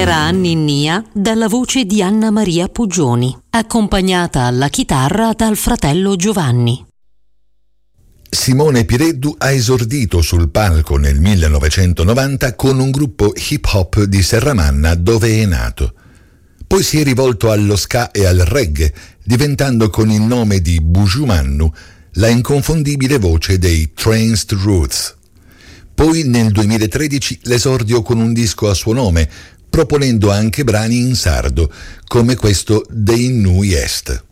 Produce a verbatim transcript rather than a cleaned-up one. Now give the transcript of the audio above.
Tra Ninnia dalla voce di Anna Maria Puggioni, accompagnata alla chitarra dal fratello Giovanni. Simone Pireddu ha esordito sul palco nel millenovecentonovanta con un gruppo hip hop di Serramanna, dove è nato. Poi si è rivolto allo ska e al reggae, diventando con il nome di Buju Mannu la inconfondibile voce dei Tranced Roots. Poi nel duemilatredici l'esordio con un disco a suo nome, proponendo anche brani in sardo, come questo Dei Nu Est.